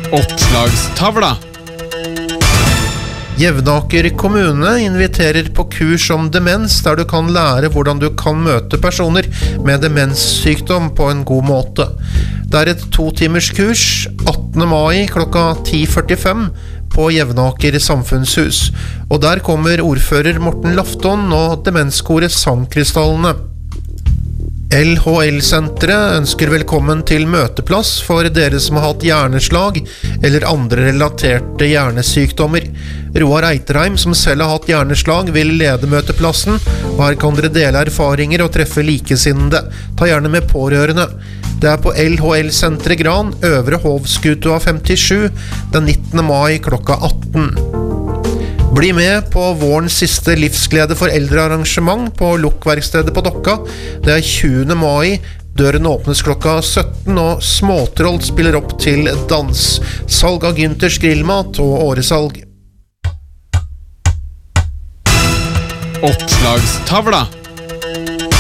Oppslagstavla. Jevnaker kommune inviterer på kurs om demens, der du kan lære hvordan du kan møte personer med demenssykdom på en god måte. Det er et 2-timers kurs 18. mai klokka 10:45 på Jevnaker samfunnshus, og der kommer ordfører Morten Lafton og demenskoret Sangkrystallene. LHL-senteret ønsker velkommen til møteplass for dere som har hatt hjerneslag eller andre relaterte hjernesykdommer. Roar Eiterheim, som selv har hatt hjerneslag, vil lede møteplassen, og her kan dere dele erfaringer og treffe likesinnede. Ta gjerne med pårørende. Det er på LHL-senteret Gran, Øvre Hovskutua 57, den 19. mai klokka 18. Bli med på vårens siste livsglede for eldre arrangement på Lokverkstedet på Dokka. Det er 20. mai, døren åpnes klokka 17, og Småtroll spiller opp til dans. Salg av Gynters grillmat og åresalg. Oppslagstavla.